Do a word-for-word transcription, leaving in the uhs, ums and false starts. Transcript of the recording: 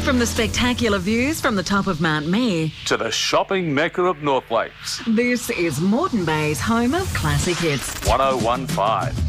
From the spectacular views from the top of Mount Mee to the shopping mecca of North Lakes. This is Moreton Bay's home of classic hits. one oh one point five.